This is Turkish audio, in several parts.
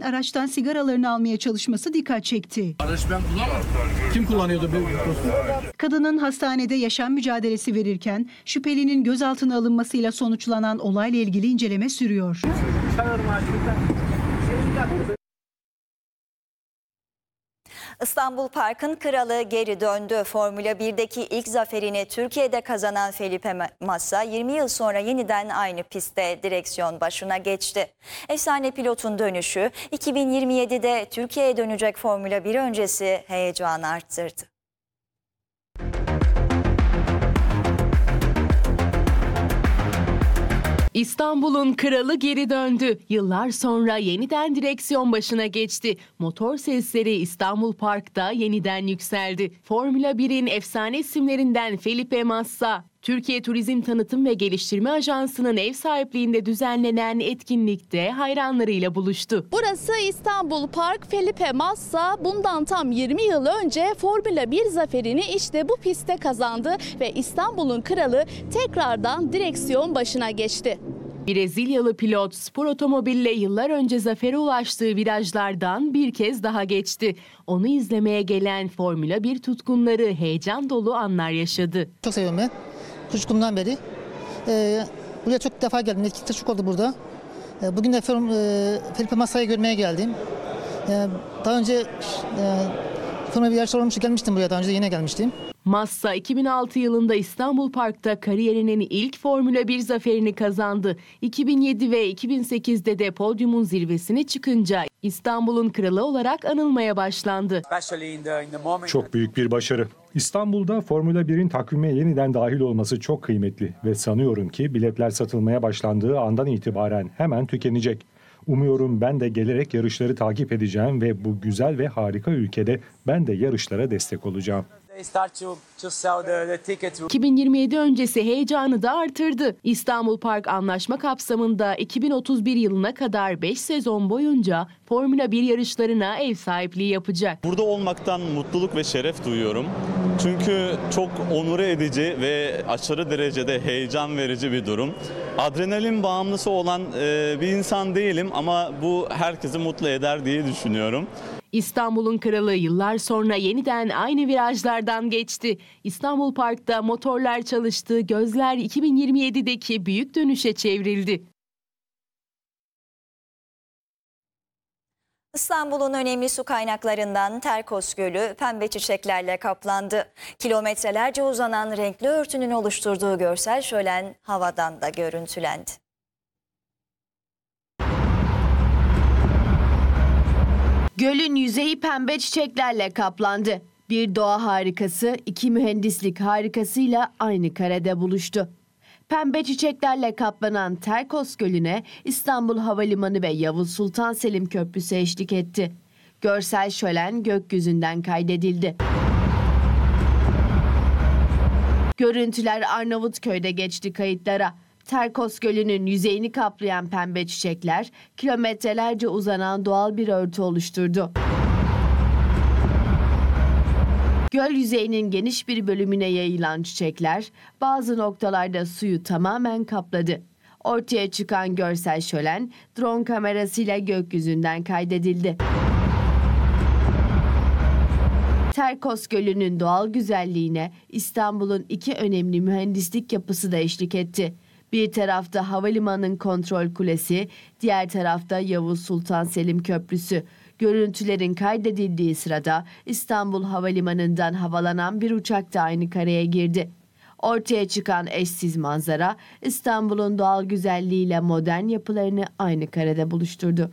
araçtan sigaralarını almaya çalışması dikkat çekti. Araç ben kullanmadım. Kim kullanıyordu? Kadının hastanede yaşam mücadelesi verirken şüphelinin gözaltına alınmasıyla sonuçlanan olayla ilgili inceleme sürüyor. İstanbul Park'ın kralı geri döndü. Formula 1'deki ilk zaferini Türkiye'de kazanan Felipe Massa 20 yıl sonra yeniden aynı pistte direksiyon başına geçti. Efsane pilotun dönüşü 2027'de Türkiye'ye dönecek Formula 1 öncesi heyecanı arttırdı. İstanbul'un kralı geri döndü. Yıllar sonra yeniden direksiyon başına geçti. Motor sesleri İstanbul Park'ta yeniden yükseldi. Formula 1'in efsane isimlerinden Felipe Massa, Türkiye Turizm Tanıtım ve Geliştirme Ajansı'nın ev sahipliğinde düzenlenen etkinlikte hayranlarıyla buluştu. Burası İstanbul Park. Felipe Massa bundan tam 20 yıl önce Formula 1 zaferini işte bu pistte kazandı ve İstanbul'un kralı tekrardan direksiyon başına geçti. Brezilyalı pilot spor otomobille yıllar önce zafere ulaştığı virajlardan bir kez daha geçti. Onu izlemeye gelen Formula 1 tutkunları heyecan dolu anlar yaşadı. Çok seviyorum ben. Çocukluğumdan beri. Buraya çok defa geldim. Etkinlikte çok oldu burada. Bugün de Felipe Massa'yı görmeye geldim. Daha önce Formula 1 yarışları olmuştu. Gelmiştim buraya. Daha önce de yine gelmiştim. Massa 2006 yılında İstanbul Park'ta kariyerinin ilk Formula 1 zaferini kazandı. 2007 ve 2008'de de podyumun zirvesine çıkınca İstanbul'un kralı olarak anılmaya başlandı. Çok büyük bir başarı. İstanbul'da Formula 1'in takvime yeniden dahil olması çok kıymetli ve sanıyorum ki biletler satılmaya başlandığı andan itibaren hemen tükenecek. Umuyorum ben de gelerek yarışları takip edeceğim ve bu güzel ve harika ülkede ben de yarışlara destek olacağım. 2027 öncesi heyecanı da artırdı. İstanbul Park anlaşma kapsamında 2031 yılına kadar 5 sezon boyunca Formula 1 yarışlarına ev sahipliği yapacak. Burada olmaktan mutluluk ve şeref duyuyorum. Çünkü çok onur edici ve aşırı derecede heyecan verici bir durum. Adrenalin bağımlısı olan bir insan değilim ama bu herkesi mutlu eder diye düşünüyorum. İstanbul'un kralı yıllar sonra yeniden aynı virajlardan geçti. İstanbul Park'ta motorlar çalıştı, gözler 2027'deki büyük dönüşe çevrildi. İstanbul'un önemli su kaynaklarından Terkos Gölü pembe çiçeklerle kaplandı. Kilometrelerce uzanan renkli örtünün oluşturduğu görsel şölen havadan da görüntülendi. Gölün yüzeyi pembe çiçeklerle kaplandı. Bir doğa harikası, iki mühendislik harikasıyla aynı karede buluştu. Pembe çiçeklerle kaplanan Terkos Gölü'ne İstanbul Havalimanı ve Yavuz Sultan Selim Köprüsü eşlik etti. Görsel şölen gökyüzünden kaydedildi. Görüntüler Arnavutköy'de geçti kayıtlara. Terkos Gölü'nün yüzeyini kaplayan pembe çiçekler kilometrelerce uzanan doğal bir örtü oluşturdu. Göl yüzeyinin geniş bir bölümüne yayılan çiçekler bazı noktalarda suyu tamamen kapladı. Ortaya çıkan görsel şölen drone kamerasıyla gökyüzünden kaydedildi. Terkos Gölü'nün doğal güzelliğine İstanbul'un iki önemli mühendislik yapısı da eşlik etti. Bir tarafta havalimanının kontrol kulesi, diğer tarafta Yavuz Sultan Selim Köprüsü. Görüntülerin kaydedildiği sırada İstanbul Havalimanı'ndan havalanan bir uçak da aynı kareye girdi. Ortaya çıkan eşsiz manzara İstanbul'un doğal güzelliğiyle modern yapılarını aynı karede buluşturdu.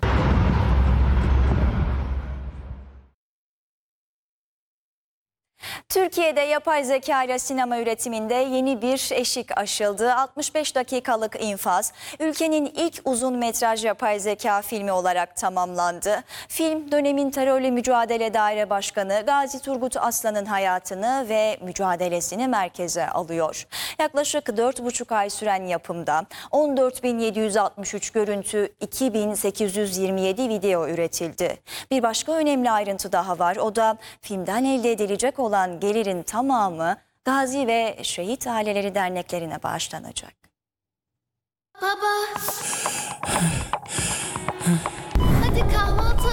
Türkiye'de yapay zeka ile sinema üretiminde yeni bir eşik aşıldı. 65 dakikalık İnfaz, ülkenin ilk uzun metraj yapay zeka filmi olarak tamamlandı. Film, dönemin terörle mücadele daire başkanı Gazi Turgut Aslan'ın hayatını ve mücadelesini merkeze alıyor. Yaklaşık 4,5 ay süren yapımda 14.763 görüntü, 2.827 video üretildi. Bir başka önemli ayrıntı daha var. O da filmden elde edilecek olan gelirin tamamı Gazi ve Şehit Aileleri Derneklerine bağışlanacak. Baba. Hadi kahvaltı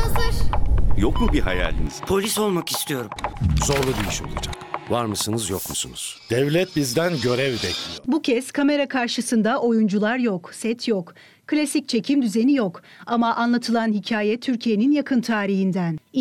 Yok mu bir hayaliniz? Polis olmak istiyorum. Zorlu bir iş olacak. Var mısınız yok musunuz? Devlet bizden görev bekliyor. Bu kez kamera karşısında oyuncular yok, set yok. Klasik çekim düzeni yok ama anlatılan hikaye Türkiye'nin yakın tarihinden.